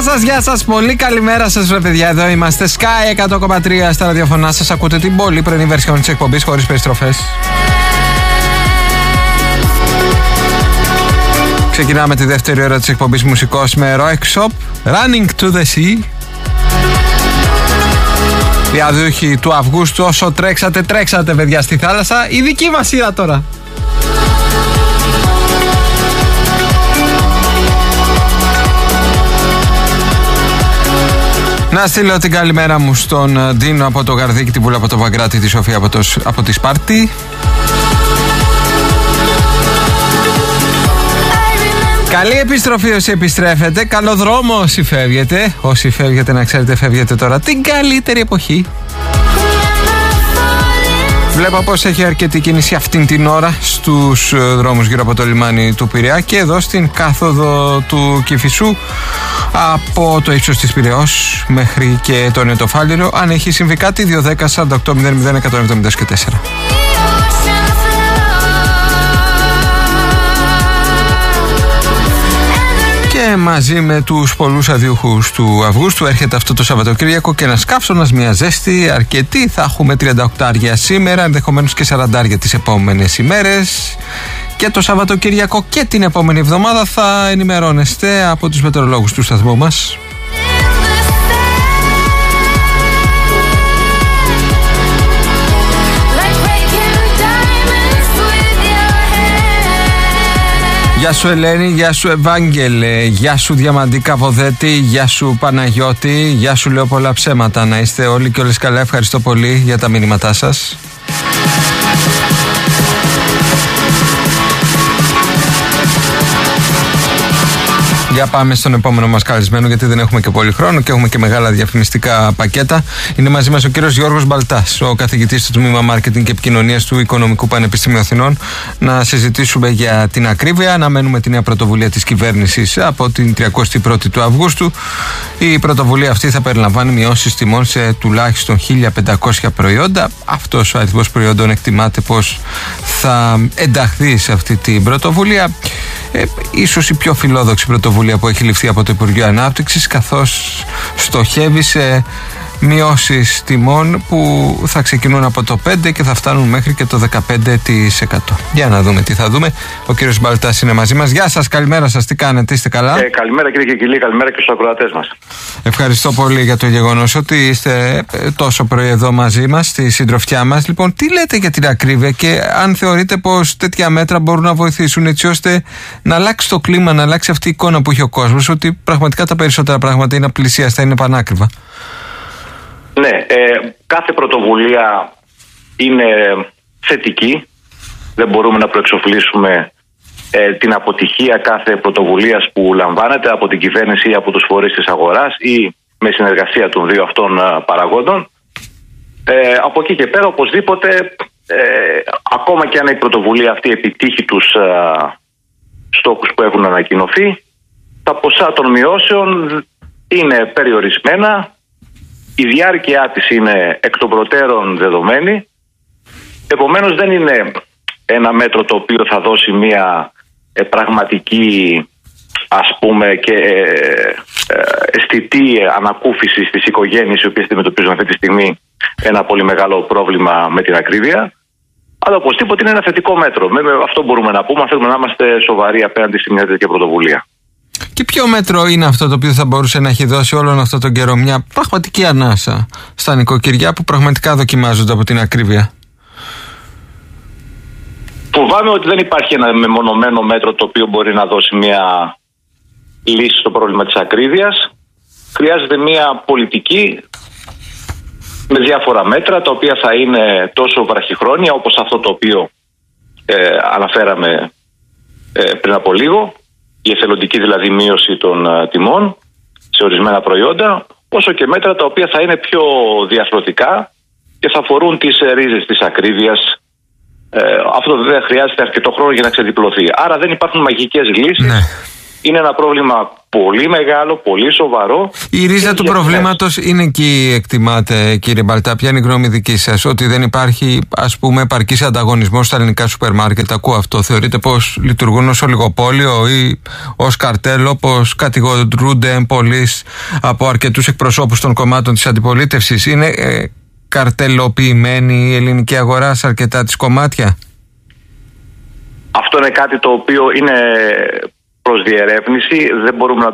Γεια σας, πολύ καλημέρα σας ρε παιδιά. Εδώ είμαστε Sky 100,3 στα ραδιοφωνά σας. Ακούτε την πολύ πρωινή βερσιόν της εκπομπής χωρίς περιστροφές. Ξεκινάμε τη δεύτερη ώρα της εκπομπής μουσικός με Rock Shop, Running to the Sea. Διαδούχοι του Αυγούστου, όσο τρέξατε παιδιά στη θάλασσα. Η δική μας σειρά τώρα. Να στείλω την καλημέρα μου στον Ντίνο από το Γαρδίκι, την Πούλα από το Βαγκράτη, τη Σοφία από τη Σπάρτη. Καλή επιστροφή όσοι επιστρέφετε, καλό δρόμο όσοι φεύγετε. Όσοι φεύγετε να ξέρετε φεύγετε τώρα την καλύτερη εποχή. Βλέπω πως έχει αρκετή κίνηση αυτήν την ώρα στους δρόμους γύρω από το λιμάνι του Πειραιά και εδώ στην κάθοδο του Κηφισού από το ύψος της Πειραιώς μέχρι και το Νεοτοφάλιρο. Αν έχει συμβεί κάτι, 210-48-00-170-4. Και μαζί με τους πολλούς αδιούχους του Αυγούστου έρχεται αυτό το Σαββατοκύριακο και ένας καύσωνας, μια ζέστη αρκετή. Θα έχουμε 38 σήμερα, ενδεχομένως και 40 τις επόμενες ημέρες. Και το Σαββατοκύριακο και την επόμενη εβδομάδα θα ενημερώνεστε από τους μετεωρολόγους του σταθμού μας. Γεια σου Ελένη, γεια σου Ευάγγελε, γεια σου Διαμαντίκα Βοδέτη, γεια σου Παναγιώτη, γεια σου λέω πολλά ψέματα. Να είστε όλοι και όλες καλά, ευχαριστώ πολύ για τα μηνύματά σας. Για πάμε στον επόμενο μας καλεσμένο, γιατί δεν έχουμε και πολύ χρόνο και έχουμε και μεγάλα διαφημιστικά πακέτα. Είναι μαζί μας ο κύριος Γιώργος Μπαλτάς, ο καθηγητής του Τμήμα Μάρκετινγκ και Επικοινωνίας του Οικονομικού Πανεπιστημίου Αθηνών. Να συζητήσουμε για την ακρίβεια. Αναμένουμε τη νέα πρωτοβουλία της κυβέρνησης από την 31η του Αυγούστου. Η πρωτοβουλία αυτή θα περιλαμβάνει μειώσεις τιμών σε τουλάχιστον 1.500 προϊόντα. Αυτός ο αριθμός προϊόντων εκτιμάται πως θα ενταχθεί σε αυτή την πρωτοβουλία. Ίσως η πιο φιλόδοξη πρωτοβουλία που έχει ληφθεί από το Υπουργείο Ανάπτυξης, καθώς στοχεύει σε μειώσεις τιμών που θα ξεκινούν από το 5% και θα φτάνουν μέχρι και το 15%. Για να δούμε τι θα δούμε. Ο κύριος Μπαλτάς είναι μαζί μας. Γεια σας, καλημέρα σας, τι κάνετε, είστε καλά? Καλημέρα κύριε Κεκυλή, καλημέρα και στους ακροατές μας. Ευχαριστώ πολύ για το γεγονός ότι είστε τόσο πρωί εδώ μαζί μας, στη συντροφιά μας. Λοιπόν, τι λέτε για την ακρίβεια και αν θεωρείτε πως τέτοια μέτρα μπορούν να βοηθήσουν έτσι ώστε να αλλάξει το κλίμα, να αλλάξει αυτή η εικόνα που έχει ο κόσμος, ότι πραγματικά τα περισσότερα πράγματα είναι απλησίαστα, είναι πανάκριβα? Ναι, κάθε πρωτοβουλία είναι θετική. Δεν μπορούμε να προεξοφλήσουμε την αποτυχία κάθε πρωτοβουλίας που λαμβάνεται από την κυβέρνηση ή από τους φορείς της αγοράς ή με συνεργασία των δύο αυτών παραγόντων. Από εκεί και πέρα, οπωσδήποτε, ακόμα και αν η πρωτοβουλία αυτή επιτύχει τους στόχους που έχουν ανακοινωθεί, τα ποσά των μειώσεων είναι περιορισμένα. Η διάρκεια της είναι εκ των προτέρων δεδομένη. Επομένως δεν είναι ένα μέτρο το οποίο θα δώσει μια πραγματική, ας πούμε, και αισθητή ανακούφιση στις οικογένειες οι οποίες αντιμετωπίζουν αυτή τη στιγμή ένα πολύ μεγάλο πρόβλημα με την ακρίβεια. Αλλά οπωσδήποτε είναι ένα θετικό μέτρο. Αυτό μπορούμε να πούμε αν θέλουμε να είμαστε σοβαροί απέναντι σε μια τέτοια πρωτοβουλία. Και ποιο μέτρο είναι αυτό το οποίο θα μπορούσε να έχει δώσει όλον αυτό τον καιρό μια πραγματική ανάσα στα νοικοκυριά που πραγματικά δοκιμάζονται από την ακρίβεια? Φοβάμαι ότι δεν υπάρχει ένα μεμονωμένο μέτρο το οποίο μπορεί να δώσει μια λύση στο πρόβλημα της ακρίβειας. Χρειάζεται μια πολιτική με διάφορα μέτρα τα οποία θα είναι τόσο βραχυχρόνια όπως αυτό το οποίο αναφέραμε πριν από λίγο, η εθελοντική δηλαδή μείωση των τιμών σε ορισμένα προϊόντα, όσο και μέτρα τα οποία θα είναι πιο διαρθρωτικά και θα αφορούν τις ρίζες της ακρίβειας. Αυτό βέβαια χρειάζεται αρκετό χρόνο για να ξεδιπλωθεί. Άρα δεν υπάρχουν μαγικές λύσεις. Ναι. Είναι ένα πρόβλημα πολύ μεγάλο, πολύ σοβαρό. Η ρίζα του προβλήματος είναι εκεί, εκτιμάτε, κύριε Μπαλτά. Ποια είναι η γνώμη δική σας? Ότι δεν υπάρχει, ας πούμε, επαρκής ανταγωνισμός στα ελληνικά σούπερ μάρκετ? Ακούω αυτό. Θεωρείτε πως λειτουργούν ως ολιγοπόλιο ή ως καρτέλ, όπως κατηγορούνται εμπολείς από αρκετούς εκπροσώπους των κομμάτων της αντιπολίτευσης? Είναι καρτελοποιημένη η ελληνική αγορά σε αρκετά της κομμάτια? Αυτό είναι κάτι το οποίο είναι προς διερεύνηση. Δεν μπορούμε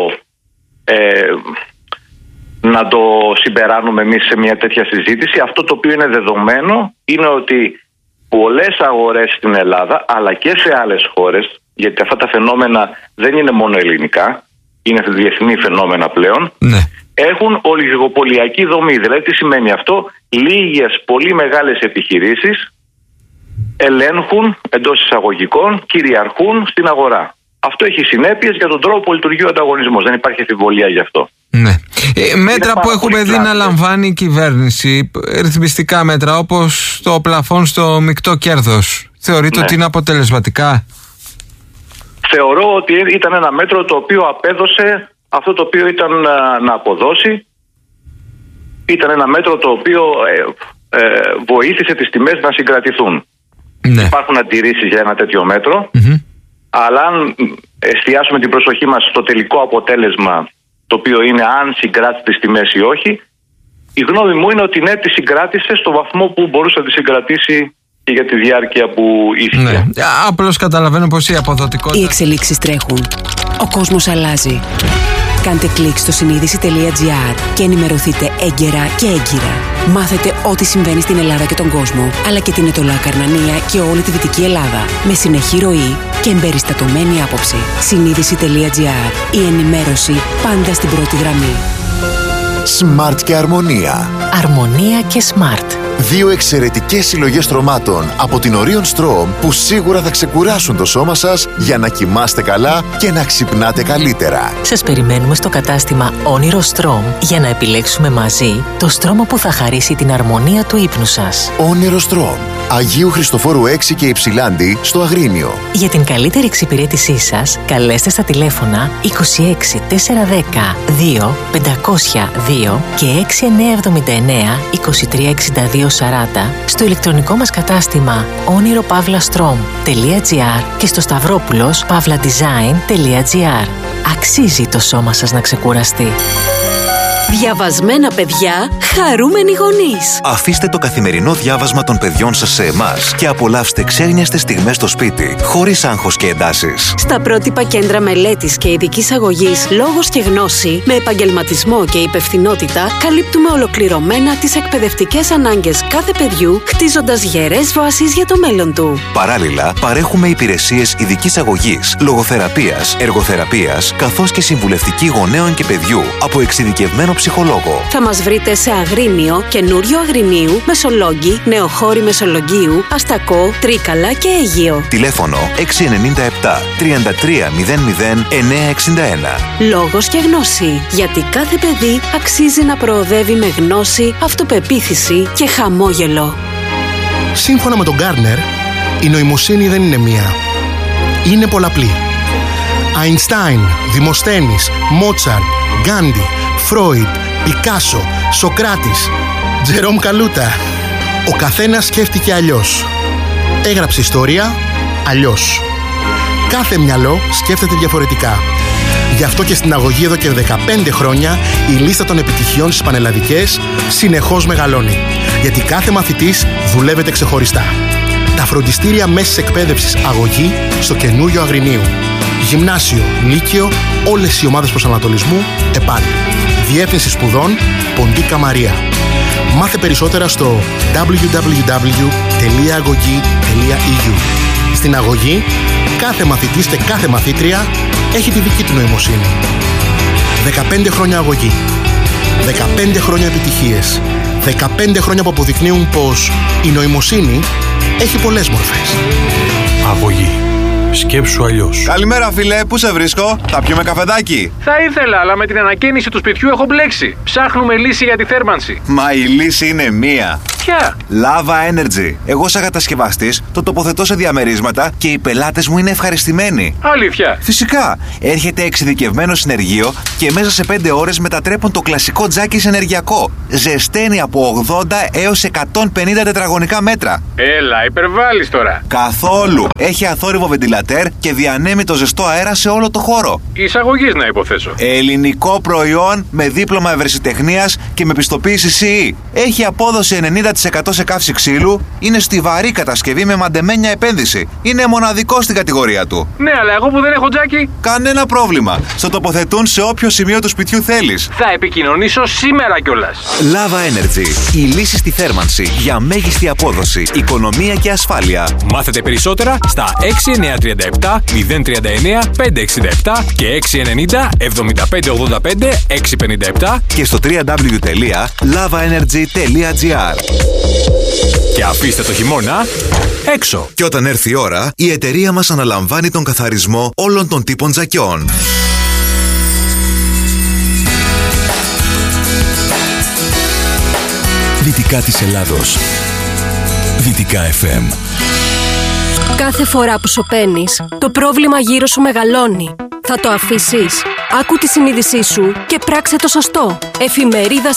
να το συμπεράνουμε εμείς σε μια τέτοια συζήτηση. Αυτό το οποίο είναι δεδομένο είναι ότι πολλές αγορές στην Ελλάδα, αλλά και σε άλλες χώρες, γιατί αυτά τα φαινόμενα δεν είναι μόνο ελληνικά, είναι διεθνή φαινόμενα πλέον, ναι, έχουν ολιγοπολιακή δομή. Δηλαδή τι σημαίνει αυτό? Λίγες πολύ μεγάλες επιχειρήσεις ελέγχουν, εντός εισαγωγικών, κυριαρχούν στην αγορά. Αυτό έχει συνέπειες για τον τρόπο που λειτουργεί ο ανταγωνισμός. Δεν υπάρχει αμφιβολία γι' αυτό. Ναι. Μέτρα που έχουμε δει να λαμβάνει η κυβέρνηση, ρυθμιστικά μέτρα όπως το πλαφόν στο μεικτό κέρδος, θεωρείτε ότι είναι αποτελεσματικά? Θεωρώ ότι ήταν ένα μέτρο το οποίο απέδωσε αυτό το οποίο ήταν να αποδώσει. Ήταν ένα μέτρο το οποίο βοήθησε τις τιμές να συγκρατηθούν. Ναι. Υπάρχουν αντιρρήσεις για ένα τέτοιο μέτρο, αλλά αν εστιάσουμε την προσοχή μας στο τελικό αποτέλεσμα, το οποίο είναι αν συγκράτησε τις τιμές ή όχι, η γνώμη μου είναι ότι ναι, τη συγκράτησε στο βαθμό που μπορούσε να τη συγκρατήσει και για τη διάρκεια που ίσχυε. Ναι. Απλώς καταλαβαίνω πως η αποδοτικότητα... Οι εξελίξεις τρέχουν. Ο κόσμος αλλάζει. Κάντε κλικ στο συνείδηση.gr και ενημερωθείτε έγκαιρα και έγκυρα. Μάθετε ό,τι συμβαίνει στην Ελλάδα και τον κόσμο, αλλά και την Ετωλά Καρνανία και όλη τη Δυτική Ελλάδα. Με συνεχή ροή και εμπεριστατωμένη άποψη. Συνείδηση.gr. Η ενημέρωση πάντα στην πρώτη γραμμή. Smart και Αρμονία. Αρμονία και Smart. Δύο εξαιρετικές συλλογές στρωμάτων από την Orion Strom που σίγουρα θα ξεκουράσουν το σώμα σας για να κοιμάστε καλά και να ξυπνάτε καλύτερα. Σας περιμένουμε στο κατάστημα Όνειρο Strom για να επιλέξουμε μαζί το στρώμα που θα χαρίσει την αρμονία του ύπνου σας. Όνειρο Strom. Αγίου Χριστοφόρου 6 και Υψηλάντη στο Αγρίνιο. Για την καλύτερη εξυπηρέτησή σας, καλέστε στα τηλέφωνα 26 410 2 502 και 6979 2362 40 στο ηλεκτρονικό μας κατάστημα oniropavlastrom.gr και στο stavropoulos.pavladesign.gr. Αξίζει το σώμα σας να ξεκουραστεί. Διαβασμένα παιδιά, χαρούμενοι γονείς. Αφήστε το καθημερινό διάβασμα των παιδιών σας σε εμάς και απολαύστε ξένιαστες στιγμές στο σπίτι, χωρίς άγχος και εντάσεις. Στα πρότυπα κέντρα μελέτης και ειδικής αγωγής Λόγος και Γνώση, με επαγγελματισμό και υπευθυνότητα, καλύπτουμε ολοκληρωμένα τις εκπαιδευτικές ανάγκες κάθε παιδιού, χτίζοντας γερές βάσεις για το μέλλον του. Παράλληλα, παρέχουμε υπηρεσίες ειδικής αγωγής, λογοθεραπείας, εργοθεραπείας, καθώς και συμβουλευτική γονέων και παιδιού από εξειδικευμένο ψυχολόγο. Θα μας βρείτε σε Αγρίνιο, Καινούριο Αγρινίου, Μεσολόγγι, Νεοχώρη Μεσολογγίου, Αστακό, Τρίκαλα και Αίγυο. Τηλέφωνο 697 33 00 961. Λόγος και Γνώση. Γιατί κάθε παιδί αξίζει να προοδεύει με γνώση, αυτοπεποίθηση και χαμόγελο. Σύμφωνα με τον Γκάρνερ, η νοημοσύνη δεν είναι μία. Είναι πολλαπλή. Αϊνστάιν, Δημοσθένης, Μότσαρτ, Γκάντι, Φρόιντ, Πικάσο, Σοκράτης, Τζερόμ Καλούτα. Ο καθένας σκέφτηκε αλλιώς. Έγραψε ιστορία αλλιώς. Κάθε μυαλό σκέφτεται διαφορετικά. Γι' αυτό και στην αγωγή εδώ και 15 χρόνια η λίστα των επιτυχιών στις πανελλαδικές συνεχώς μεγαλώνει. Γιατί κάθε μαθητής δουλεύεται ξεχωριστά. Τα φροντιστήρια μέσης εκπαίδευσης αγωγή στο Καινούριο Αγρινίου. Γυμνάσιο, Λύκειο, όλες οι ομάδες προσανατολισμού ΕΠΑΛ. Διεύθυνση σπουδών Ποντίκα Μαρία. Μάθε περισσότερα στο www.agoghi.eu. Στην αγωγή, κάθε μαθητής και κάθε μαθήτρια έχει τη δική του νοημοσύνη. 15 χρόνια αγωγή. 15 χρόνια επιτυχίες. 15 χρόνια που αποδεικνύουν πως η νοημοσύνη έχει πολλές μορφές. Αγωγή. Σκέψου αλλιώς. Καλημέρα, φίλε, πού σε βρίσκω? Θα πιούμε καφεδάκι? Θα ήθελα, αλλά με την ανακαίνιση του σπιτιού έχω μπλέξει. Ψάχνουμε λύση για τη θέρμανση. Μα η λύση είναι μία. Ποια? Lava Energy. Εγώ, σαν κατασκευαστής, το τοποθετώ σε διαμερίσματα και οι πελάτες μου είναι ευχαριστημένοι. Αλήθεια? Φυσικά. Έρχεται εξειδικευμένο συνεργείο και μέσα σε 5 ώρες μετατρέπουν το κλασικό τζάκι σε ενεργειακό. Ζεσταίνει από 80 έως 150 τετραγωνικά μέτρα. Έλα, υπερβάλλεις τώρα. Καθόλου. Έχει αθόρυβο βεντιλατέρ και διανέμει το ζεστό αέρα σε όλο το χώρο. Εισαγωγής, να υποθέσω. Ελληνικό προϊόν με δίπλωμα ευρεσιτεχνίας και με πιστοποίηση CE. Έχει απόδοση 90% σε καύση ξύλου. Είναι στιβαρή κατασκευή με μαντεμένια επένδυση. Είναι μοναδικό στην κατηγορία του. Ναι, αλλά εγώ που δεν έχω τζάκι. Κανένα πρόβλημα. Στο τοποθετούν σε όποιο σημείο του σπιτιού θέλεις. Θα επικοινωνήσω σήμερα κιόλας. Lava Energy. Η λύση στη θέρμανση για μέγιστη απόδοση, οικονομία και ασφάλεια. Μάθετε περισσότερα στα 6937 039 567 και 690 7585 657 και στο www.lavaenergy.gr. Και αφήστε το χειμώνα έξω. Και όταν έρθει η ώρα, η εταιρεία μας αναλαμβάνει τον καθαρισμό όλων των τύπων τζακιών. Δυτικά της Ελλάδος. Δυτικά FM. Κάθε φορά που σωπαίνεις, το πρόβλημα γύρω σου μεγαλώνει. Θα το αφήσεις? Άκου τη συνείδησή σου και πράξε το σωστό. Εφημερίδα